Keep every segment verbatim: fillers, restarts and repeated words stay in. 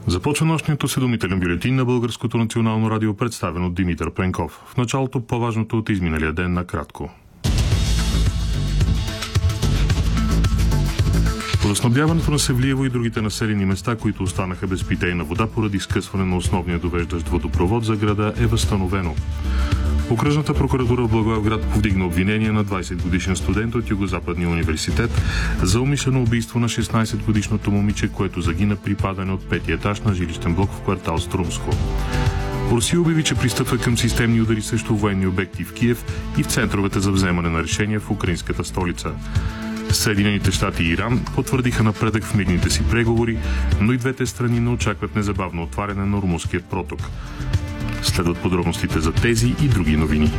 Започва нощният осведомителен бюлетин на Българското национално радио, представен от Димитър Пенков. В началото по-важното от изминалия ден накратко. Водоснабдяването на Севлиево и другите населени места, които останаха без питейна вода поради скъсване на основния довеждащ водопровод за града, е възстановено. Окръжната прокуратура в Благоевград повдигна обвинение на двайсетгодишен студент от Югозападния университет за умишлено убийство на шестнайсетгодишното момиче, което загина при падане от петия етаж на жилищен блок в квартал Струмско. Русия обяви, че пристъпва към системни удари срещу военни обекти в Киев и в центровете за вземане на решения в украинската столица. Съединените щати и Иран потвърдиха напредък в мирните си преговори, но и двете страни не очакват незабавно отваряне на Ормузския проток. Следват подробностите за тези и други новини.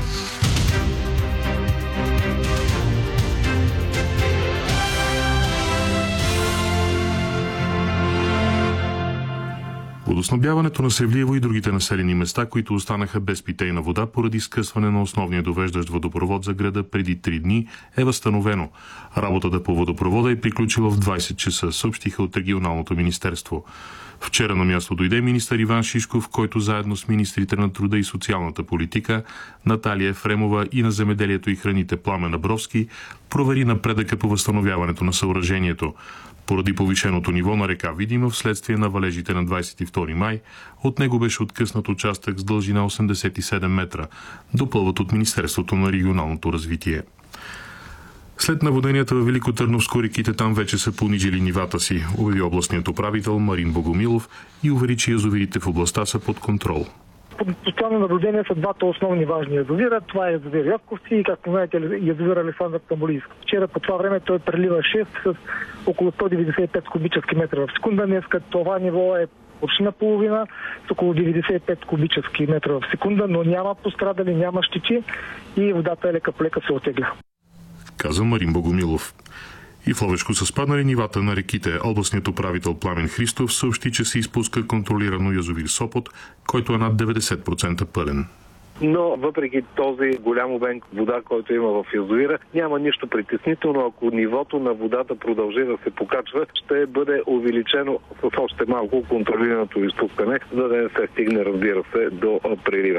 Водоснабдяването на Севлиево и другите населени места, които останаха без питейна вода поради скъсване на основния довеждащ водопровод за града преди три дни, е възстановено. Работата по водопровода е приключила в двайсет часа, съобщиха от регионалното министерство. Вчера на място дойде министър Иван Шишков, който заедно с министрите на труда и социалната политика Наталия Ефремова и на земеделието и храните Пламен Абровски провери напредъка по възстановяването на съоръжението. Поради повишеното ниво на река Видима вследствие на валежите на двайсет и втори май, от него беше откъснат участък с дължина осемдесет и седем метра, допълват от Министерството на регионалното развитие. След наводненията във Велико Търновско, реките там вече са понижили нивата си, обяви областният управител Марин Богомилов и увери, че язовирите в областта са под контрол. Постоянно наблюдение са двата основни важни язовира. Това е язовир Ядковци и, както знаете, язовир Александър Стамболийски. Вчера по това време той прелива шест с около сто деветдесет и пет кубически метра в секунда. Днес това ниво е почти наполовина с около деветдесет и пет кубически метра в секунда, но няма пострадали, няма щети и водата лека по лека се отегля, каза Марин Богомилов. И в Ловешко са спаднали нивата на реките. Областният управител Пламен Христов съобщи, че се изпуска контролирано язовир Сопот, който е над деветдесет процента пълен. Но въпреки този голям обем вода, който има в язовира, няма нищо притеснително. Ако нивото на водата продължи да се покачва, ще бъде увеличено с още малко контролираното изпускане, за да не се стигне, разбира се, до прелива.